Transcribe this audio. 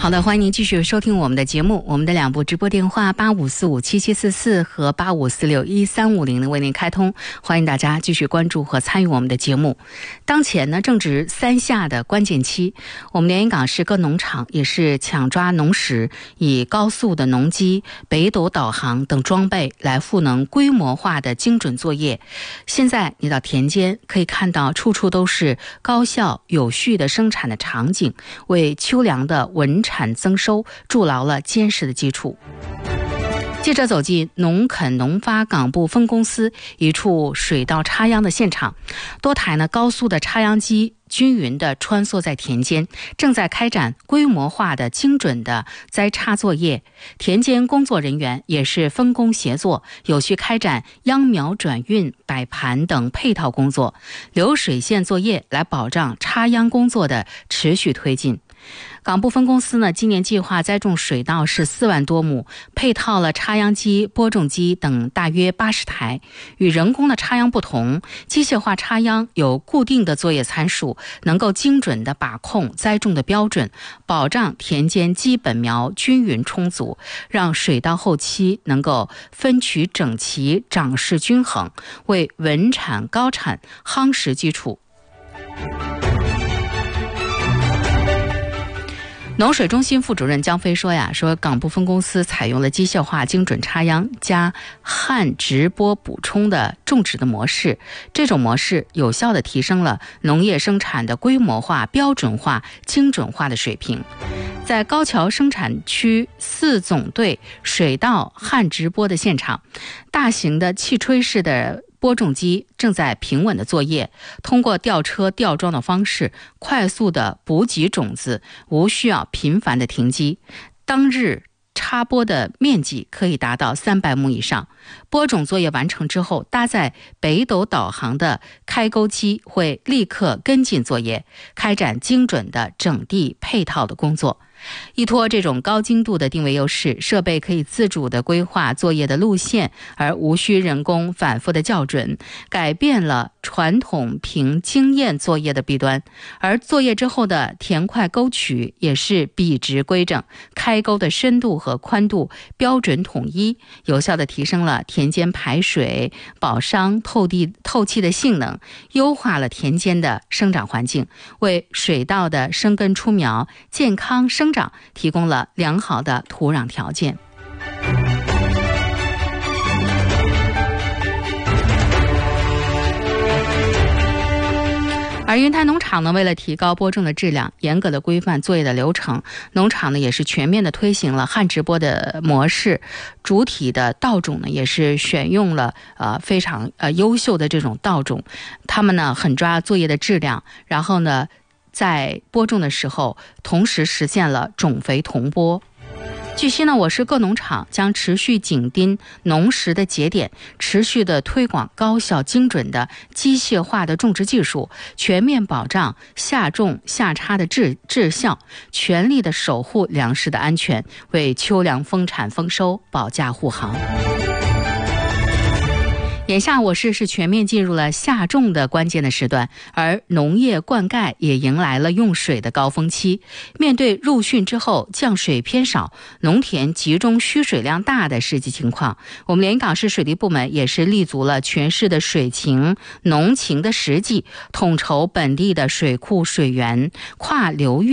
好的，欢迎您继续收听我们的节目。我们的两部直播电话85457744和85461350为您开通，欢迎大家继续关注和参与我们的节目。当前呢，正值三夏的关键期，我们连云港市各农场也是抢抓农时，以高速的农机、北斗导航等装备来赋能规模化的精准作业。现在你到田间可以看到，处处都是高效有序的生产的场景，为秋粮的稳产增收筑牢了坚实的基础。记者走进农垦农发港部分公司一处水稻插秧的现场，多台高速的插秧机均匀地穿梭在田间，正在开展规模化的精准的栽插作业。田间工作人员也是分工协作，有序开展秧苗转运、摆盘等配套工作，流水线作业来保障插秧工作的持续推进。港部分公司呢，今年计划栽种水稻是4万多亩，配套了插秧机、播种机等大约80台。与人工的插秧不同，机械化插秧有固定的作业参数，能够精准的把控栽种的标准，保障田间基本苗均匀充足，让水稻后期能够分曲整齐、长势均衡，为稳产高产夯实基础。农水中心副主任江飞说港部分公司采用了机械化精准插秧加旱直播补充的种植的模式，这种模式有效地提升了农业生产的规模化、标准化、精准化的水平。在高桥生产区4总队水稻旱直播的现场，大型的气吹式的播种机正在平稳的作业，通过吊车吊装的方式快速的补给种子，无需要频繁的停机。当日插播的面积可以达到300亩以上。播种作业完成之后，搭载北斗导航的开沟机会立刻跟进作业，开展精准的整地配套的工作。依托这种高精度的定位优势，设备可以自主地规划作业的路线，而无需人工反复的校准，改变了传统凭经验作业的弊端。而作业之后的田块沟渠也是笔直规整，开沟的深度和宽度标准统一，有效地提升了田间排水、保墒、透气的性能，优化了田间的生长环境，为水稻的生根出苗、健康生长提供了良好的土壤条件。而云台农场呢，为了提高播种的质量，严格的规范作业的流程，农场呢也是全面的推行了旱直播的模式，主体的稻种呢也是选用了非常优秀的这种稻种，他们呢很抓作业的质量，然后呢在播种的时候同时实现了种肥同播。据悉呢，我市各农场将持续紧盯农时的节点，持续的推广高效精准的机械化的种植技术，全面保障下种下插的质效，全力的守护粮食的安全，为秋粮丰产丰收保驾护航。眼下我市是全面进入了下种的关键的时段，而农业灌溉也迎来了用水的高峰期。面对入汛之后降水偏少、农田集中需水量大的实际情况，我们连云港市水利部门也是立足了全市的水情、农情的实际，统筹本地的水库水源、跨流域